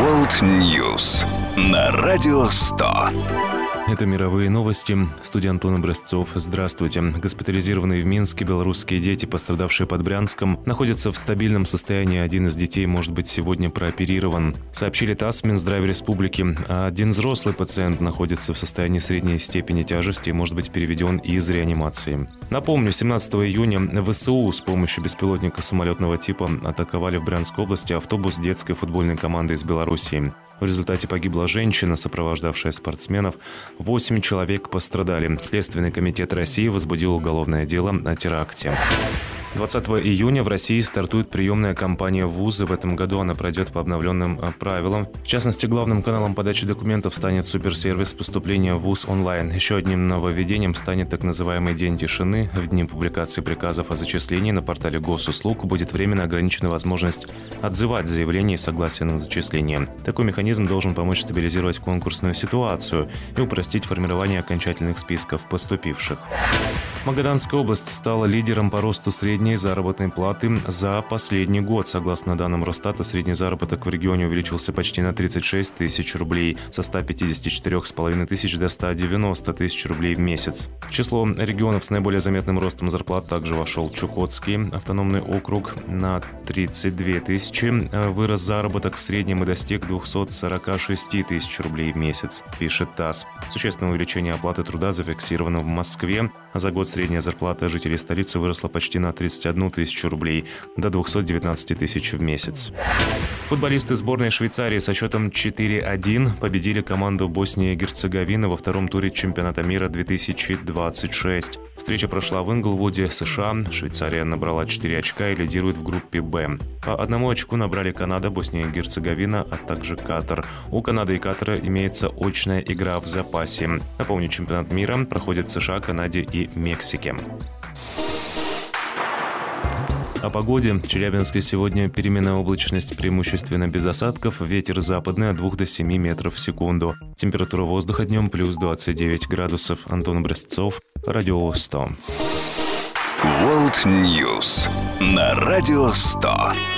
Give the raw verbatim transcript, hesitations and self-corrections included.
World News на Радио сто. Это мировые новости. Студия Антон Образцов. Здравствуйте. Госпитализированные в Минске белорусские дети, пострадавшие под Брянском, находятся в стабильном состоянии. Один из детей может быть сегодня прооперирован. Сообщили ТАСС Минздраве Республики. А один взрослый пациент находится в состоянии средней степени тяжести и может быть переведен из реанимации. Напомню, семнадцатого июня ВСУ с помощью беспилотника самолетного типа атаковали в Брянской области автобус детской футбольной команды из Белоруссии. В результате погибла женщина, сопровождавшая спортсменов. Восемь человек пострадали. Следственный комитет России возбудил уголовное дело о теракте. двадцатого июня в России стартует приемная кампания в вузы. В этом году она пройдет по обновленным правилам. В частности, главным каналом подачи документов станет суперсервис поступления в вуз онлайн. Еще одним нововведением станет так называемый день тишины. В дни публикации приказов о зачислении на портале госуслуг будет временно ограничена возможность отзывать заявление и согласие на зачисление. Такой механизм должен помочь стабилизировать конкурсную ситуацию и упростить формирование окончательных списков поступивших. Магаданская область стала лидером по росту средней заработной платы за последний год. Согласно данным Росстата, средний заработок в регионе увеличился почти на тридцать шесть тысяч рублей, со ста пятидесяти четырёх с половиной тысяч до ста девяноста тысяч рублей в месяц. В число регионов с наиболее заметным ростом зарплат также вошел Чукотский автономный округ. На тридцать две тысячи вырос заработок в среднем и достиг двухсот сорока шести тысяч рублей в месяц, пишет ТАСС. Существенное увеличение оплаты труда зафиксировано в Москве. За год средняя зарплата жителей столицы выросла почти на тридцать одну тысячу рублей, до двухсот девятнадцати тысяч в месяц. Футболисты сборной Швейцарии со счетом четыре один победили команду Боснии и Герцеговины во втором туре чемпионата мира две тысячи двадцать шесть. Встреча прошла в Инглвуде, США. Швейцария набрала четыре очка и лидирует в группе «Б». По одному очку набрали Канада, Босния и Герцеговина, а также Катар. У Канады и Катара имеется очная игра в запасе. Напомню, чемпионат мира проходит в США, Канаде и Мексике. О погоде. В Челябинске сегодня переменная облачность, преимущественно без осадков, ветер западный от двух до семи метров в секунду. Температура воздуха днем плюс двадцать девять градусов. Антон Образцов, Радио сто. World News на Радио сто.